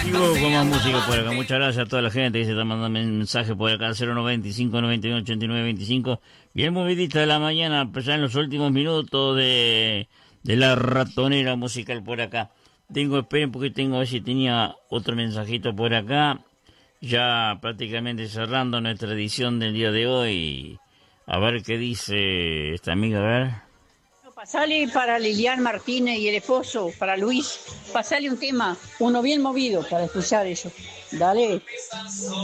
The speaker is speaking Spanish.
Sigo con más música por acá. Muchas gracias a toda la gente que se está mandando mensajes por acá. 095 91 89 25. Bien movidita de la mañana, pues ya en los últimos minutos de la ratonera musical por acá. Esperen porque tengo a ver si tenía otro mensajito por acá. Ya prácticamente cerrando nuestra edición del día de hoy. A ver qué dice esta amiga, a ver. Pasale para Lilian Martínez y el esposo, para Luis. Pasale un tema, uno bien movido para escuchar eso. Dale.